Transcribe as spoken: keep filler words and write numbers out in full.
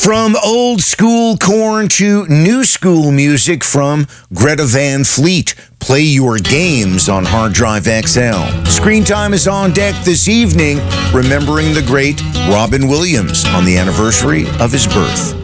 From old school corn to new school music from Greta Van Fleet. Play your games on Hard Drive X L. Screen Time is on deck this evening, remembering the great Robin Williams on the anniversary of his birth.